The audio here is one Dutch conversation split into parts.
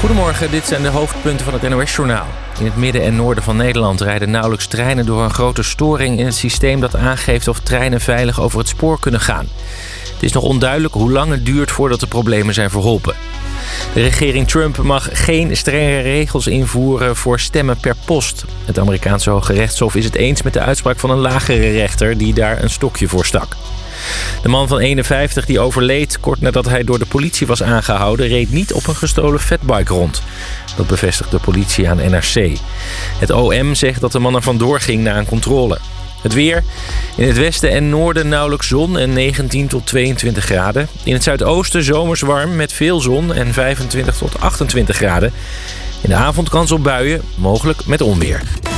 Goedemorgen, dit zijn de hoofdpunten van het NOS-journaal. In het midden en noorden van Nederland rijden nauwelijks treinen door een grote storing in het systeem dat aangeeft of treinen veilig over het spoor kunnen gaan. Het is nog onduidelijk hoe lang het duurt voordat de problemen zijn verholpen. De regering Trump mag geen strenge regels invoeren voor stemmen per post. Het Amerikaanse Hoge Rechtshof is het eens met de uitspraak van een lagere rechter die daar een stokje voor stak. De man van 51 die overleed kort nadat hij door de politie was aangehouden, reed niet op een gestolen fatbike rond. Dat bevestigt de politie aan NRC. Het OM zegt dat de man er vandoor ging na een controle. Het weer. In het westen en noorden nauwelijks zon en 19 tot 22 graden. In het zuidoosten zomers warm met veel zon en 25 tot 28 graden. In de avond kans op buien, mogelijk met onweer.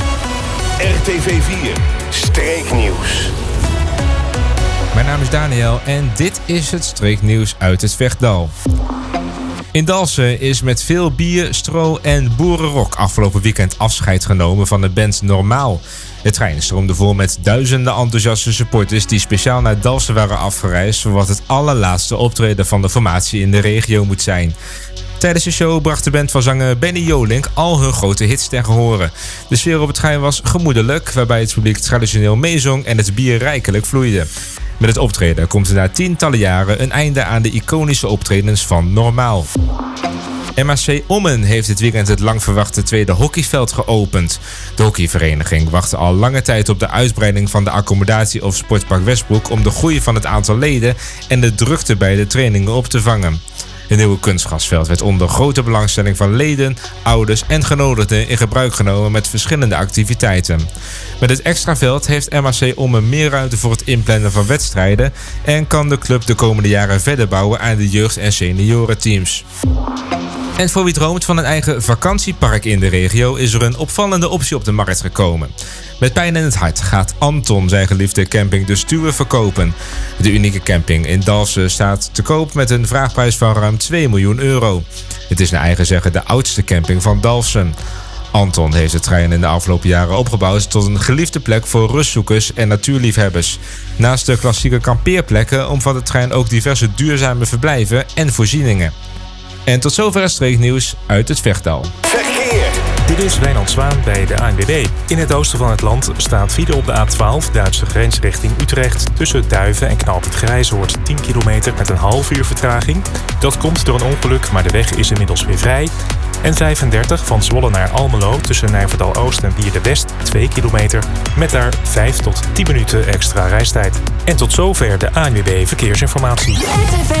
RTV 4 Streeknieuws. Mijn naam is Daniel en dit is het streeknieuws uit het Vechtdal. In Dalfsen is met veel bier, stro en boerenrock afgelopen weekend afscheid genomen van de band Normaal. De trein stroomde vol met duizenden enthousiaste supporters die speciaal naar Dalfsen waren afgereisd voor wat het allerlaatste optreden van de formatie in de regio moet zijn. Tijdens de show bracht de band van zanger Benny Jolink al hun grote hits ten gehore. De sfeer op het trein was gemoedelijk, waarbij het publiek traditioneel meezong en het bier rijkelijk vloeide. Met het optreden komt er na tientallen jaren een einde aan de iconische optredens van Normaal. MHC Ommen heeft dit weekend het lang verwachte tweede hockeyveld geopend. De hockeyvereniging wachtte al lange tijd op de uitbreiding van de accommodatie op Sportpark Westbroek om de groei van het aantal leden en de drukte bij de trainingen op te vangen. Het nieuwe kunstgrasveld werd onder grote belangstelling van leden, ouders en genodigden in gebruik genomen met verschillende activiteiten. Met het extra veld heeft MHC Ommen meer ruimte voor het inplannen van wedstrijden en kan de club de komende jaren verder bouwen aan de jeugd- en seniorenteams. En voor wie droomt van een eigen vakantiepark in de regio is er een opvallende optie op de markt gekomen. Met pijn in het hart gaat Anton zijn geliefde camping De Stuwe verkopen. De unieke camping in Dalfsen staat te koop met een vraagprijs van ruim 2 miljoen euro. Het is naar eigen zeggen de oudste camping van Dalfsen. Anton heeft het terrein in de afgelopen jaren opgebouwd tot een geliefde plek voor rustzoekers en natuurliefhebbers. Naast de klassieke kampeerplekken omvat het terrein ook diverse duurzame verblijven en voorzieningen. En tot zover het streeknieuws uit het Vechtdal. Verkeer. Dit is Wijnand Zwaan bij de ANWB. In het oosten van het land staat file op de A12, Duitse grens richting Utrecht. Tussen Duiven en Knoop het Grijzoord 10 kilometer met een half uur vertraging. Dat komt door een ongeluk, maar de weg is inmiddels weer vrij. En 35 van Zwolle naar Almelo tussen Nijverdal-Oost en Wierde-West 2 kilometer. Met daar 5 tot 10 minuten extra reistijd. En tot zover de ANWB Verkeersinformatie.